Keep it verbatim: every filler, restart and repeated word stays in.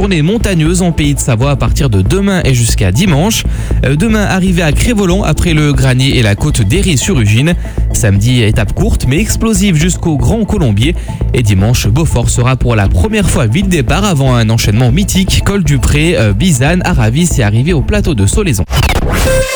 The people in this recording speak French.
journée montagneuse en Pays de Savoie à partir de demain et jusqu'à dimanche. Euh, Demain, arrivée à Crévolan après le Granier et la côte d'Héry-sur-Ugine. Samedi, étape courte mais explosive jusqu'au Grand Colombier. Et dimanche, Beaufort sera pour la première fois ville départ avant un enchaînement mythique. Col du Pré, euh, Bizane, Aravis et arrivé au plateau de Solaison.